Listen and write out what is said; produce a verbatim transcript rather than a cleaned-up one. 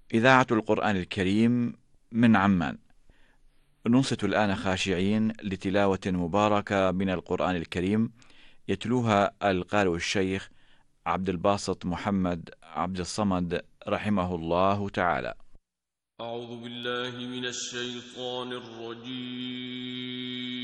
إذاعة القرآن الكريم من عمان. ننصت الآن خاشعين لتلاوة مباركة من القرآن الكريم يتلوها القارئ الشيخ عبد الباسط محمد عبد الصمد رحمه الله تعالى. أعوذ بالله من الشيطان الرجيم.